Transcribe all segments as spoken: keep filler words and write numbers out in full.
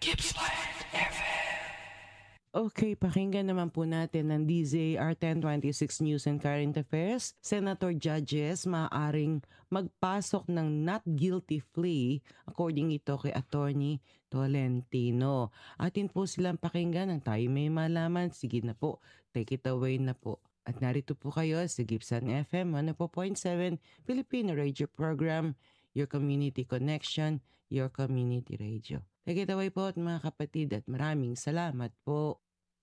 Gippsland F M. Okay, pakinggan naman po natin ng D Z R ten twenty-six News and Current Affairs. Senator judges maaaring magpasok ng not guilty plea according ito kay Attorney Tolentino. Atin po silang pakinggan ng tayo may malaman. Sige na po, take it away na po. At narito po kayo sa Gippsland F M one oh four point seven Filipino Radio Program, Your Community Connection, Your Community Radio. Take it away po at mga kapatid at maraming salamat po.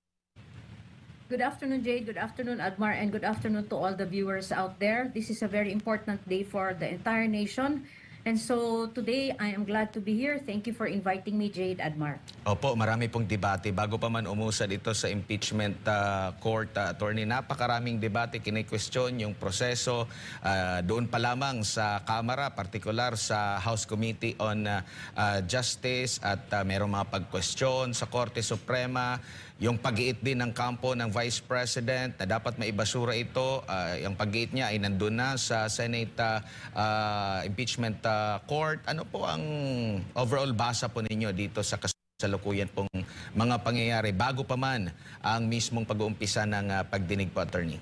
Good afternoon, Jade. Good afternoon, Admar, and good afternoon to all the viewers out there. This is a very important day for the entire nation. And so today, I am glad to be here. Thank you for inviting me, Jade, Admar. Opo, marami pong debate. Bago pa man umusad ito sa impeachment uh, court, uh, attorney, napakaraming debate, kine-question yung proseso. Uh, doon pa lamang sa Kamara, partikular sa House Committee on uh, uh, Justice at uh, merong mga pag-question sa Korte Suprema. Yung pag-iit din ng kampo ng Vice President na dapat maibasura ito, uh, yung pag-iit niya ay nandun na sa Senate uh, uh, Impeachment uh, Court. Ano po ang overall basa po ninyo dito sa kasalukuyan pong mga pangyayari bago pa man ang mismong pag-uumpisa ng uh, pagdinig po, attorney?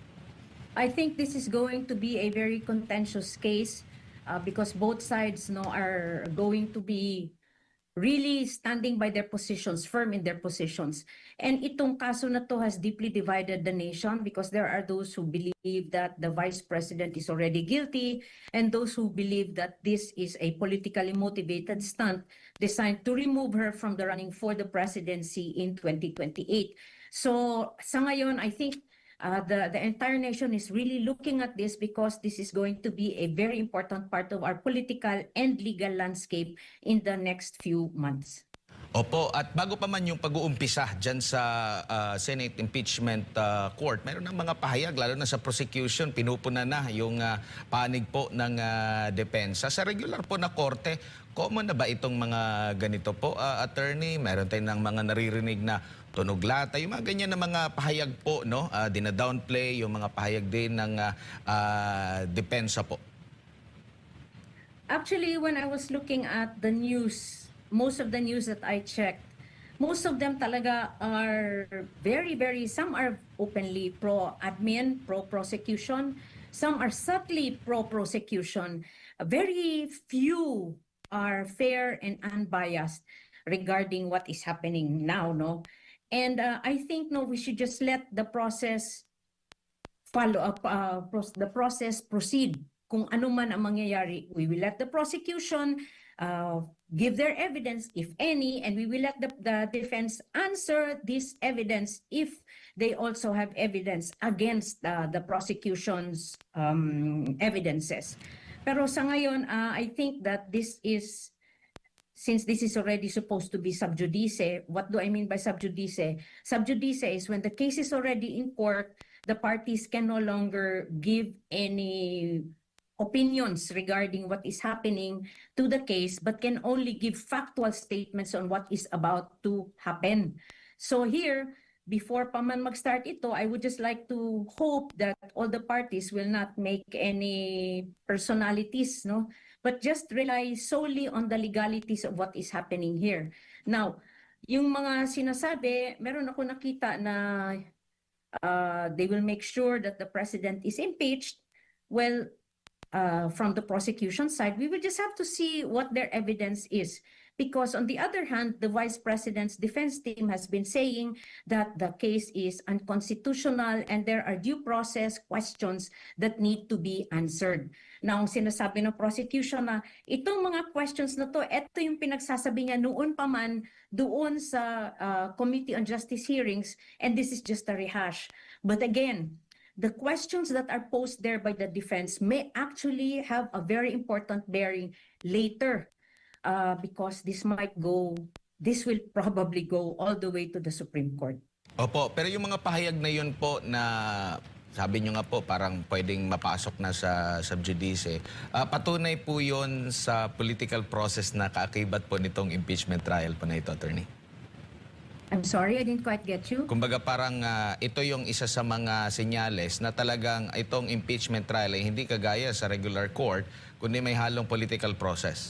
I think this is going to be a very contentious case uh, because both sides no, are going to be really standing by their positions, firm in their positions. And itong kaso na to has deeply divided the nation because there are those who believe that the Vice President is already guilty and those who believe that this is a politically motivated stunt designed to remove her from the running for the presidency in twenty twenty-eight. So sa ngayon, I think Uh, the, the entire nation is really looking at this because this is going to be a very important part of our political and legal landscape in the next few months. Opo, at bago pa man yung pag-uumpisa dyan sa uh, Senate Impeachment uh, Court, mayroon ng mga pahayag, lalo na sa prosecution, pinupuna na yung uh, panig po ng uh, depensa. Sa regular po na korte, common na ba itong mga ganito po, uh, attorney? Mayroon tayong ng mga naririnig na tunog lata, yung mga ganyan na mga pahayag po, no? Uh, dina-downplay, yung mga pahayag din ng uh, uh, depensa po. Actually, when I was looking at the news, most of the news that I checked, most of them talaga are very, very, some are openly pro-admin, pro-prosecution, some are subtly pro-prosecution. Very few are fair and unbiased regarding what is happening now, no? And uh, I think, no, we should just let the process follow up, uh, the process proceed. Kung ano man ang mangyayari, we will let the prosecution uh, give their evidence, if any, and we will let the, the defense answer this evidence if they also have evidence against uh, the prosecution's um, evidences. Pero sa ngayon, uh, I think that this is, since this is already supposed to be sub judice, what do I mean by sub judice? Sub judice is when the case is already in court, the parties can no longer give any opinions regarding what is happening to the case, but can only give factual statements on what is about to happen. So here, before pa man mag-start ito, I would just like to hope that all the parties will not make any personalities, no? But just rely solely on the legalities of what is happening here. Now, yung mga sinasabi, meron ako nakita na uh, they will make sure that the president is impeached. Well, uh, from the prosecution side, we will just have to see what their evidence is. Because on the other hand, the Vice President's defense team has been saying that the case is unconstitutional and there are due process questions that need to be answered. Now, ang sinasabi ng prosecution na itong mga questions na to, ito yung pinagsasabi niya noon pa man doon sa uh, Committee on Justice hearings, and this is just a rehash. But again, the questions that are posed there by the defense may actually have a very important bearing later. Uh, because this might go, this will probably go all the way to the Supreme Court. Opo, pero yung mga pahayag na yun po na sabi nyo nga po parang pwedeng mapasok na sa sub judice, uh, patunay po yun sa political process na kaakibat po nitong impeachment trial po na ito, attorney? I'm sorry, I didn't quite get you. Kumbaga parang uh, ito yung isa sa mga senyales na talagang itong impeachment trial ay hindi kagaya sa regular court, kundi may halong political process.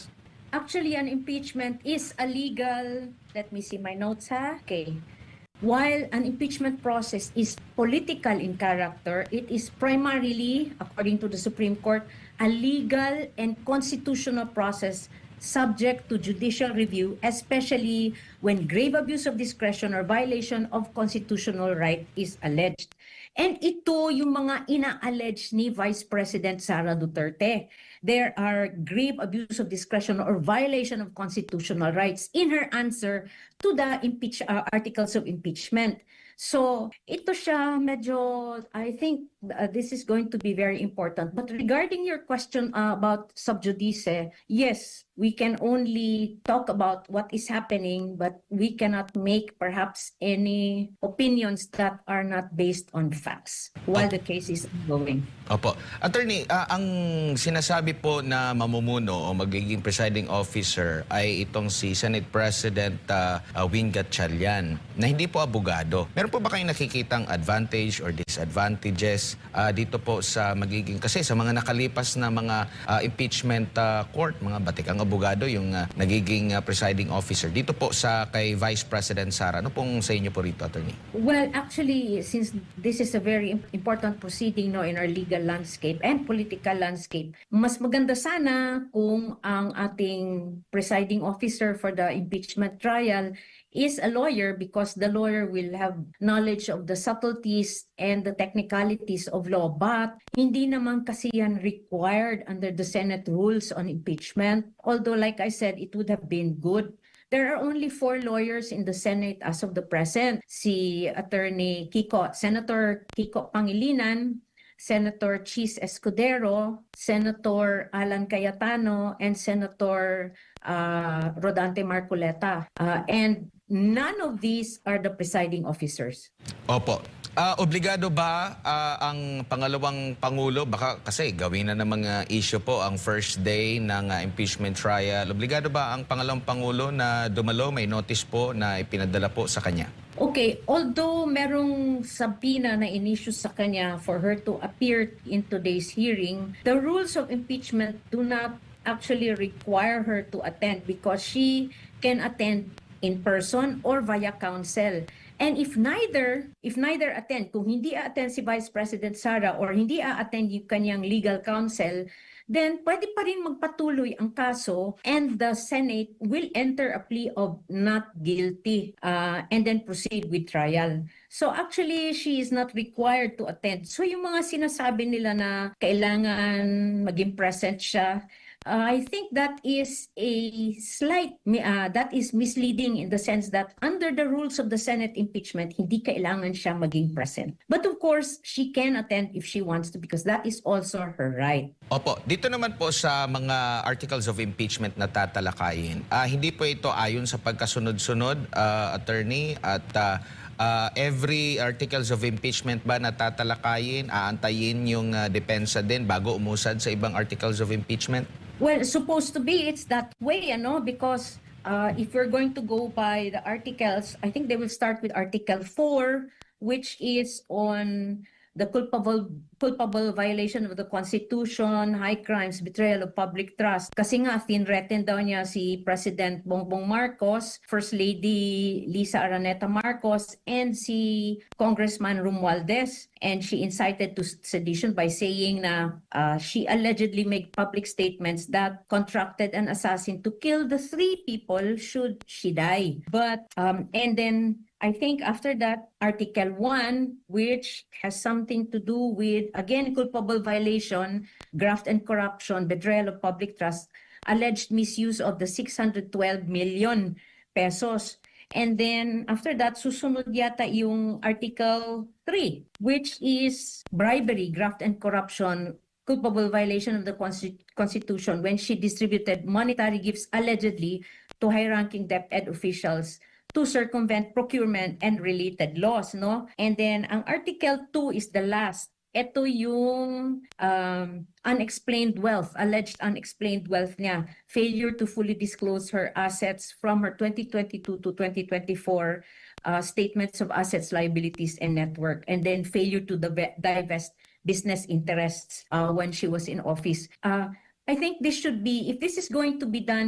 actually an impeachment is a legal, let me see my notes ha. Okay. While an impeachment process is political in character, it is primarily, according to the Supreme Court, a legal and constitutional process subject to judicial review, especially when grave abuse of discretion or violation of constitutional right is alleged. And ito yung mga ina-allege ni Vice President Sara Duterte. There are grave abuse of discretion or violation of constitutional rights in her answer to the impeach uh, articles of impeachment. So ito siya medyo, I think uh, this is going to be very important. But regarding your question uh, about sub judice, yes, we can only talk about what is happening, but we cannot make perhaps any opinions that are not based on facts while the case is ongoing. Opo. Attorney, uh, ang sinasabi po na mamumuno o magiging presiding officer ay itong si Senate President uh, uh, Win Gatchalian na hindi po abogado. Meron po ba kayong nakikitang advantage or disadvantages uh, dito po sa magiging, kasi sa mga nakalipas na mga uh, impeachment uh, court, mga batikang abogado yung uh, nagiging uh, presiding officer dito po sa kay Vice President Sara. Ano pong sa inyo po rito, Attorney? Well, actually, since this is a very important proceeding no in our legal landscape and political landscape, mas maganda sana kung ang ating presiding officer for the impeachment trial is a lawyer, because the lawyer will have knowledge of the subtleties and the technicalities of law. But hindi naman kasi yan required under the Senate rules on impeachment. Although, like I said, it would have been good. There are only four lawyers in the Senate as of the present. Si Attorney Kiko, Senator Kiko Pangilinan, Senator Chis Escudero, Senator Alan Cayetano, and Senator uh, Rodante Marcoleta. Uh, and none of these are the presiding officers. Opo. Uh, obligado ba uh, ang pangalawang Pangulo, baka kasi gawin na ng mga issue po ang first day ng uh, impeachment trial, obligado ba ang pangalawang Pangulo na dumalo, may notice po na ipinadala po sa kanya? Okay, although merong subpoena na in-issue sa kanya for her to appear in today's hearing, the rules of impeachment do not actually require her to attend because she can attend in person or via counsel. And if neither, if neither attend, kung hindi a-attend si Vice President Sara or hindi a-attend yung kanyang legal counsel, then pwede pa rin magpatuloy ang kaso and the Senate will enter a plea of not guilty uh, and then proceed with trial. So actually, she is not required to attend. So yung mga sinasabi nila na kailangan maging present siya, Uh, I think that is a slight, uh, that is misleading in the sense that under the rules of the Senate impeachment, hindi kailangan siya maging present. But of course, she can attend if she wants to because that is also her right. Opo, dito naman po sa mga articles of impeachment na tatalakayin, uh, hindi po ito ayon sa pagkasunod-sunod, uh, attorney, at uh, Uh, every articles of impeachment ba na tatalakayin, aantayin yung uh, depensa din bago umusad sa ibang articles of impeachment? Well, supposed to be, it's that way, ano, because uh, if we're going to go by the articles, I think they will start with Article four, which is on the culpable culpable violation of the Constitution, high crimes, betrayal of public trust. Kasi nga, tinreten daw niya si President Bongbong Marcos, First Lady Lisa Araneta Marcos, and si Congressman Romualdez. And she incited to sedition by saying na uh, she allegedly made public statements that contracted an assassin to kill the three people should she die. But, um, and then, I think after that, Article one, which has something to do with, again, culpable violation, graft and corruption, betrayal of public trust, alleged misuse of the six hundred twelve million pesos. And then after that, susunod yata yung Article three, which is bribery, graft and corruption, culpable violation of the Constitution when she distributed monetary gifts allegedly to high-ranking DepEd officials to circumvent procurement and related laws, no? And then ang Article two is the last. Ito yung um, unexplained wealth, alleged unexplained wealth niya. Failure to fully disclose her assets from her twenty twenty-two to twenty twenty-four uh, statements of assets, liabilities, and net worth. And then failure to divest business interests uh, when she was in office. Uh, I think this should be, if this is going to be done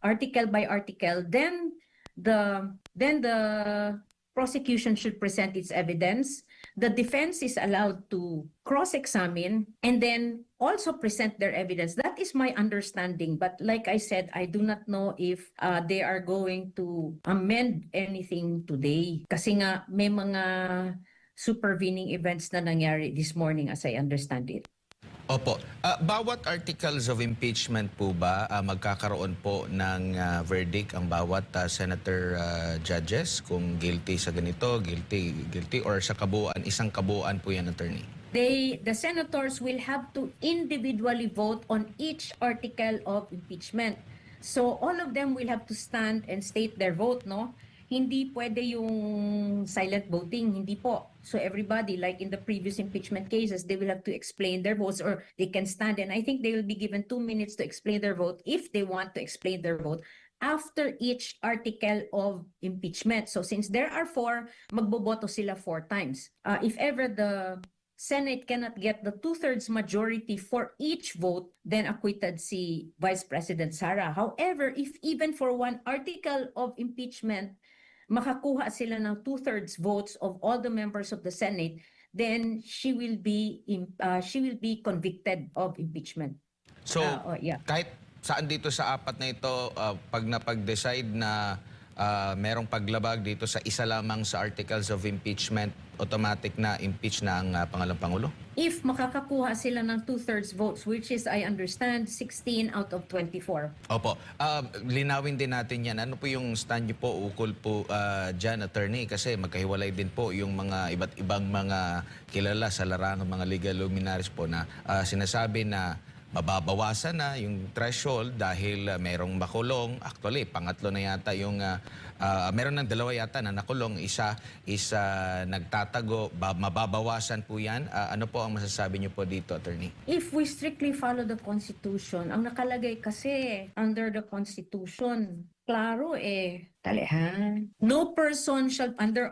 article by article, then the then the prosecution should present its evidence. The defense is allowed to cross-examine and then also present their evidence. That is my understanding. But like I said, I do not know if uh, they are going to amend anything today. Kasi nga may mga supervening events na nangyari this morning as I understand it. Opo. Ah, bawat articles of impeachment po ba ah, magkakaroon po ng ah, verdict ang bawat ah, senator ah, judges kung guilty sa ganito, guilty, guilty or sa kabuuan, isang kabuuan po yan, attorney? They, the senators will have to individually vote on each article of impeachment. So all of them will have to stand and state their vote, no? Hindi pwede yung silent voting, hindi po. So everybody, like in the previous impeachment cases, they will have to explain their votes or they can stand, and I think they will be given two minutes to explain their vote if they want to explain their vote after each article of impeachment. So since there are four, magboboto sila four times. Uh, if ever the Senate cannot get the two-thirds majority for each vote, then acquitted si Vice President Sara. However, if even for one article of impeachment, makakuha sila ng two-thirds votes of all the members of the Senate, then she will be uh, she will be convicted of impeachment. So, Uh, oh, yeah. kahit saan dito sa apat na ito, ah, pag napag-decide na ah, merong paglabag dito sa isa lamang sa articles of impeachment, automatic na impeach na ang ah, pangalang Pangulo? If makakakuha sila ng two-thirds votes, which is, I understand, sixteen out of twenty-four. Opo. Ah, linawin din natin yan. Ano po yung stand niyo po ukol po ah, dyan, attorney? Kasi magkahiwalay din po yung mga iba't ibang mga kilala sa larangan ng mga legal luminaries po na ah, sinasabi na mababawasan na yung threshold dahil uh, merong makulong. Actually, pangatlo na yata yung, uh, uh, meron ng dalawa yata na nakulong. Isa is uh, nagtatago, ba- mababawasan po yan. Uh, ano po ang masasabi niyo po dito, attorney? If we strictly follow the Constitution, ang nakalagay kasi under the Constitution, klaro eh, talihan. No person shall, under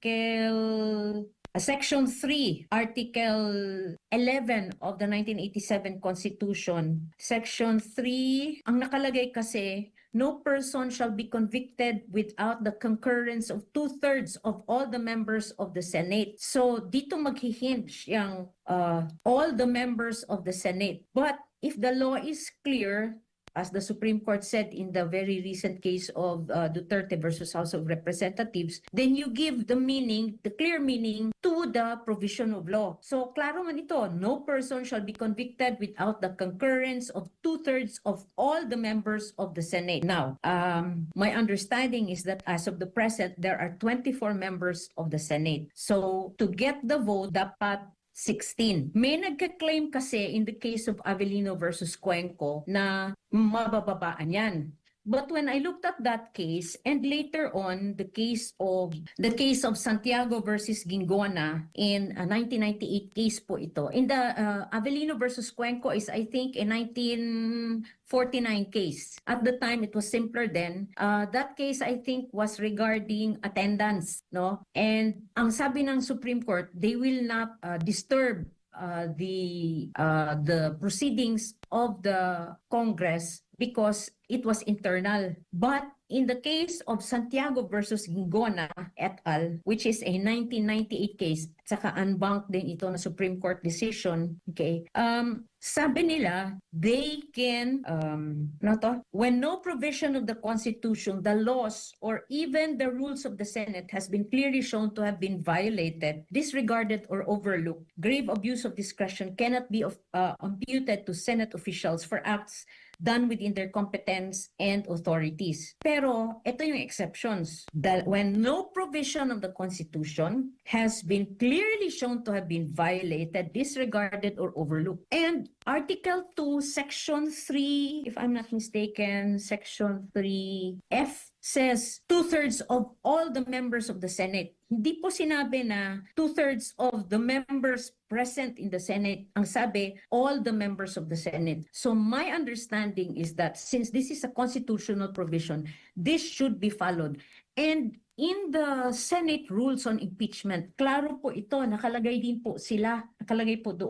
Article Uh, Section three, Article eleven of the nineteen eighty-seven Constitution. Section three, ang nakalagay kasi, no person shall be convicted without the concurrence of two-thirds of all the members of the Senate. So dito maghihinge yung uh, all the members of the Senate. But if the law is clear, as the Supreme Court said in the very recent case of uh, Duterte versus House of Representatives, then you give the meaning, the clear meaning to the provision of law. So, klaro man ito, no person shall be convicted without the concurrence of two-thirds of all the members of the Senate. Now, um, my understanding is that as of the present, there are twenty-four members of the Senate. So, to get the vote, dapat sixteen. May nagka-claim kasi in the case of Avellino versus Cuenco na mabababaan yan. But when I looked at that case, and later on the case of the case of Santiago versus Gingoana in a nineteen ninety-eight case po ito. In the uh, Avellino versus Cuenco is I think a nineteen forty-nine case. At the time it was simpler then. Uh, that case I think was regarding attendance, no? And ang sabi ng Supreme Court, they will not uh, disturb uh, the uh, the proceedings of the Congress because it was internal. But in the case of Santiago versus Gingona et al., which is a nineteen ninety-eight case, saka unbanked din ito na Supreme Court decision, okay, um, sabi nila, they can, um, ano to? When no provision of the Constitution, the laws, or even the rules of the Senate has been clearly shown to have been violated, disregarded, or overlooked, grave abuse of discretion cannot be of, uh, imputed to Senate officials for acts done within their competence and authorities. Pero ito yung exceptions. That when no provision of the Constitution has been clearly shown to have been violated, disregarded, or overlooked. And Article two, Section three, if I'm not mistaken, Section three F says two-thirds of all the members of the Senate. Hindi po sinabi na two-thirds of the members present in the Senate. Ang sabi, all the members of the Senate. So my understanding is that since this is a constitutional provision, this should be followed. And in the Senate rules on impeachment, klaro po ito, nakalagay din po sila, nakalagay po doon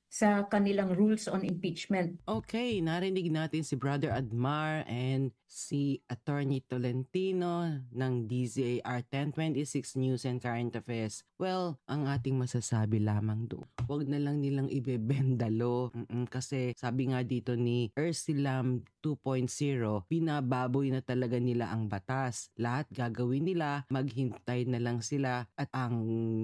sa kanilang rules on impeachment. Okay, narinig natin si Brother Admar and si Attorney Tolentino ng D Z A R ten twenty-six News and Current Affairs. Well, ang ating masasabi lamang doon, huwag na lang nilang ibebendalo. Mm-mm, kasi sabi nga dito ni Ursulam two point oh, binababoy na talaga nila ang batas. Lahat gagawin nila, maghintay na lang sila at ang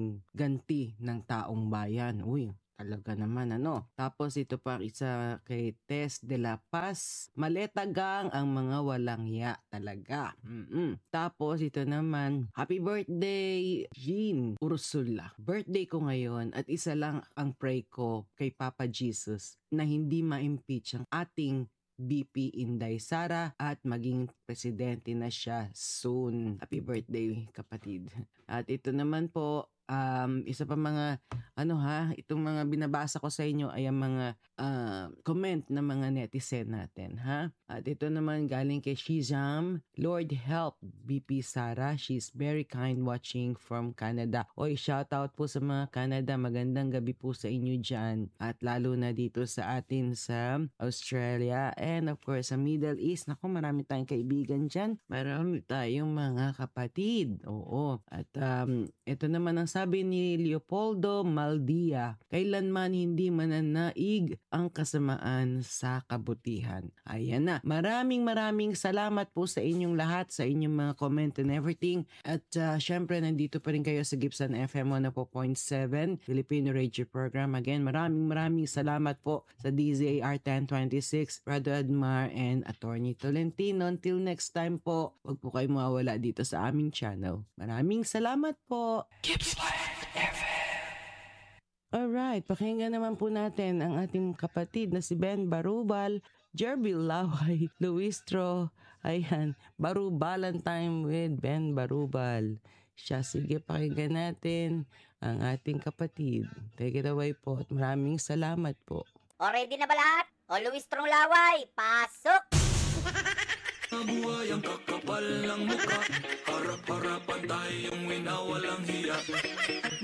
ganti ng taong bayan. Uy, talaga naman ano. Tapos ito pa isa kay Tess de la Paz. Maletagang ang mga walang hiya talaga. Mm-mm. Tapos ito naman, happy birthday Jean Ursula. Birthday ko ngayon at isa lang ang pray ko kay Papa Jesus na hindi ma-impeach ang ating B P Inday Sara at maging presidente na siya soon. Happy birthday kapatid. At ito naman po, um, isa pa mga ano ha, itong mga binabasa ko sa inyo ay ang mga uh, comment ng mga netizen natin ha. At ito naman galing kay Shizam, Lord help B P Sara, she's very kind watching from Canada. Oy, shout out po sa mga Canada, magandang gabi po sa inyo dyan. At lalo na dito sa atin sa Australia and of course sa Middle East. Naku, marami tayong kaibigan dyan. Marami tayong mga kapatid. Oo. At um, ito naman ang sabi ni Leopoldo Maldia, kailanman hindi mananaig ang kasamaan sa kabutihan. Ayan na. Maraming maraming salamat po sa inyong lahat, sa inyong mga comment and everything. At uh, syempre nandito pa rin kayo sa Gibson F M one oh four point seven Filipino Radio Program. Again, maraming maraming salamat po sa D Z A R ten twenty-six, Brother Admar and Attorney Tolentino. Until next time po, huwag po kayo mawawala dito sa aming channel. Maraming salamat po. Gippsland F M. Alright, pakinggan naman po natin ang ating kapatid na si Ben Barubal, Jerby Laway, Luistro, ayan, Barubalan time with Ben Barubal. Siya, sige, pakinggan natin ang ating kapatid. Take it away po at maraming salamat po. O ready na ba lahat? O Luistrong Laway, pasok! Buhay ang kakapal ng muka, harap-harapan tayong winawalang hiya.